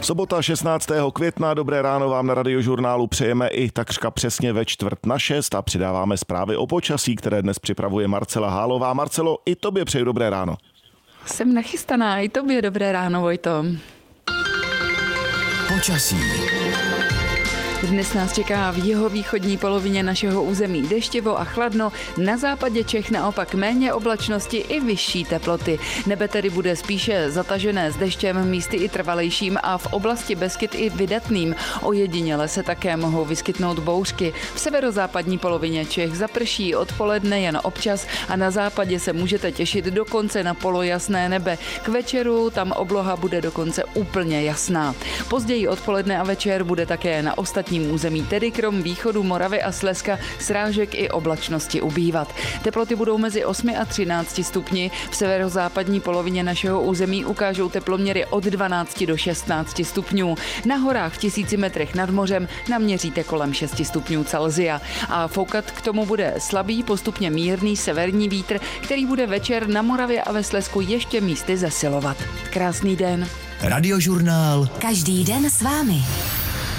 Sobota 16. května, dobré ráno vám na Radiožurnálu přejeme i takřka přesně ve 5:45 a přidáváme zprávy o počasí, které dnes připravuje Marcela Hálová. Marcelo, i tobě přeju dobré ráno. Jsem nachystaná, i tobě dobré ráno, Vojto. Počasí. Dnes nás čeká v jihovýchodní polovině našeho území deštivo a chladno, na západě Čech naopak méně oblačnosti i vyšší teploty. Nebe tedy bude spíše zatažené s deštěm, místy i trvalejším a v oblasti Beskyd i vydatným. Ojediněle se také mohou vyskytnout bouřky. V severozápadní polovině Čech zaprší odpoledne jen občas a na západě se můžete těšit dokonce na polojasné nebe. K večeru tam obloha bude dokonce úplně jasná. Později odpoledne a večer bude také na ostatním území, tedy krom východu Moravy a Slezska, srážek i oblačnosti ubývat. Teploty budou mezi 8 a 13 stupni. V severozápadní polovině našeho území ukážou teploměry od 12 do 16 stupňů. Na horách v 1000 metrech nad mořem naměříte kolem 6 stupňů Celsia. A foukat k tomu bude slabý, postupně mírný severní vítr, který bude večer na Moravě a ve Slezsku ještě místy zesilovat. Krásný den. Radiožurnál. Každý den s vámi.